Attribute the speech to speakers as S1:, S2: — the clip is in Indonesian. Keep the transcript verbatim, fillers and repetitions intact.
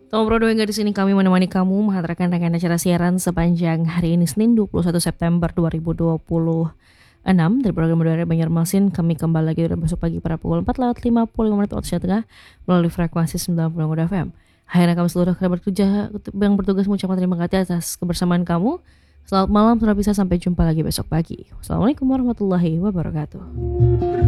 S1: Tom Brodo yang di sini kami menemani kamu menghantarkan rangkaian acara siaran sepanjang hari ini Senin dua puluh satu September dua ribu dua puluh enam dari program Udara Banjarmasin. Kami kembali lagi udah besok pagi pada pukul empat lewat lima puluh lima menit waktu Indonesia Tengah melalui frekuensi sembilan puluh F M. Akhirnya kami seluruh kerabat kerja yang bertugas mengucapkan terima kasih atas kebersamaan kamu. Selamat malam, sudah bisa sampai jumpa lagi besok pagi. Wassalamualaikum warahmatullahi wabarakatuh.